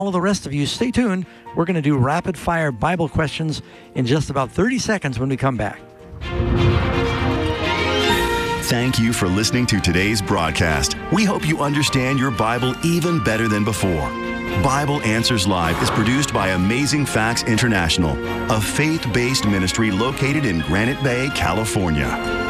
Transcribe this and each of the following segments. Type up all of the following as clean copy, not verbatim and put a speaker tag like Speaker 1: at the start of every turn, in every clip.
Speaker 1: all the rest of you, stay tuned. We're going to do rapid-fire Bible questions in just about 30 seconds when we come back.
Speaker 2: Thank you for listening to today's broadcast. We hope you understand your Bible even better than before. Bible Answers Live is produced by Amazing Facts International, a faith-based ministry located in Granite Bay, California.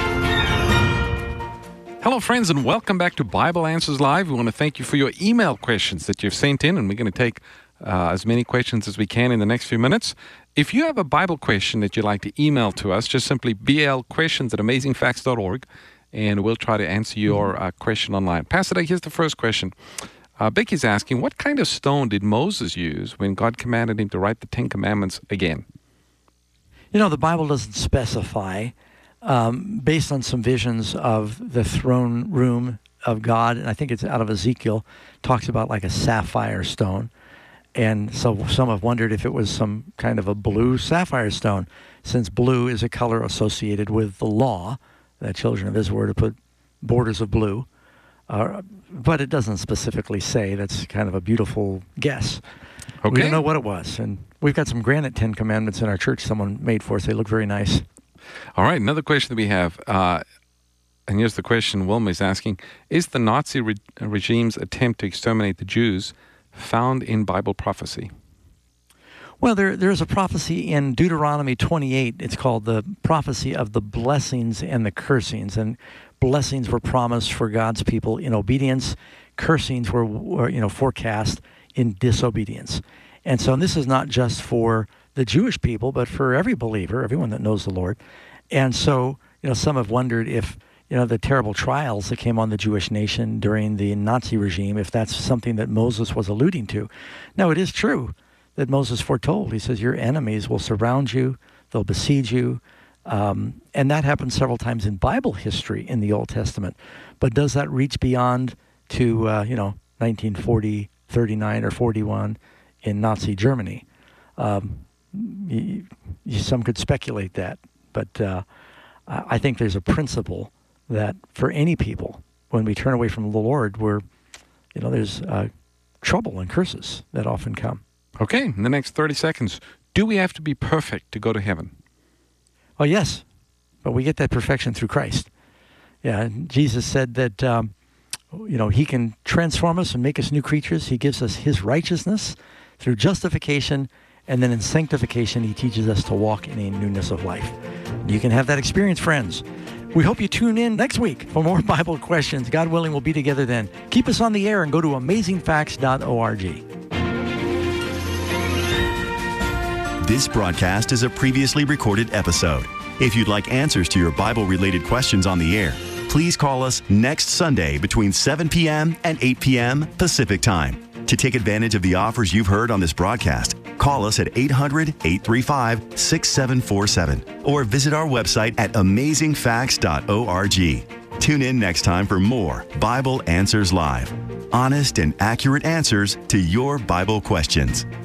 Speaker 3: Hello, friends, and welcome back to Bible Answers Live. We want to thank you for your email questions that you've sent in, and we're going to take as many questions as we can in the next few minutes. If you have a Bible question that you'd like to email to us, just simply blquestions@amazingfacts.org, and we'll try to answer your question online. Pastor, here's the first question. Becky's asking, what kind of stone did Moses use when God commanded him to write the Ten Commandments again?
Speaker 1: You know, the Bible doesn't specify, based on some visions of the throne room of God, and I think it's out of Ezekiel, talks about like a sapphire stone. And so some have wondered if it was some kind of a blue sapphire stone, since blue is a color associated with the law. The children of Israel were to put borders of blue. But it doesn't specifically say. That's kind of a beautiful guess.
Speaker 3: Okay.
Speaker 1: We don't know what it was. And we've got some granite Ten Commandments in our church someone made for us. They look very nice.
Speaker 3: All right, another question that we have. And here's the question Wilma is asking. Is the Nazi regime's attempt to exterminate the Jews found in Bible prophecy?
Speaker 1: Well, there's a prophecy in Deuteronomy 28. It's called the prophecy of the blessings and the cursings. And blessings were promised for God's people in obedience. Cursings were forecast in disobedience. And so this is not just for the Jewish people, but for every believer, everyone that knows the Lord. And so, some have wondered if, the terrible trials that came on the Jewish nation during the Nazi regime, if that's something that Moses was alluding to. Now, it is true that Moses foretold. He says, your enemies will surround you, they'll besiege you. And that happens several times in Bible history in the Old Testament. But does that reach beyond to, 1940, 39, or 41 in Nazi Germany? Some could speculate that. But I think there's a principle that for any people, when we turn away from the Lord, there's trouble and curses that often come.
Speaker 3: Okay, in the next 30 seconds, do we have to be perfect to go to heaven?
Speaker 1: Oh, yes, but we get that perfection through Christ. Yeah, Jesus said that, He can transform us and make us new creatures. He gives us His righteousness through justification, and then in sanctification, He teaches us to walk in a newness of life. You can have that experience, friends. We hope you tune in next week for more Bible questions. God willing, we'll be together then. Keep us on the air and go to amazingfacts.org.
Speaker 2: This broadcast is a previously recorded episode. If you'd like answers to your Bible-related questions on the air, please call us next Sunday between 7 p.m. and 8 p.m. Pacific Time. To take advantage of the offers you've heard on this broadcast, call us at 800-835-6747 or visit our website at amazingfacts.org. Tune in next time for more Bible Answers Live. Honest and accurate answers to your Bible questions.